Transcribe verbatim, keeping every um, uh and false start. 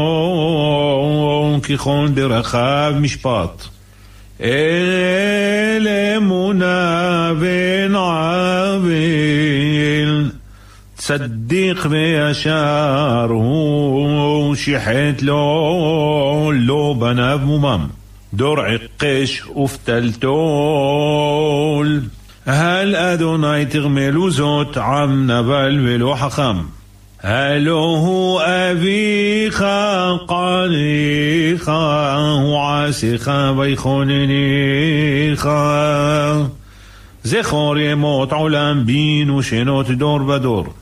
ככל דרכיו משפט. אל אמונה ואין עוול, צדיק וישר הוא, שיחת לו לא בניו מומם, דור עקש ופתלתול. הל אדוני תרמלו זאת, עם נבל ולא חכם. הלא הוא אביך קניך, ועשיך ויכונניך. זכור ימות עולם בין ושנות דור ודור.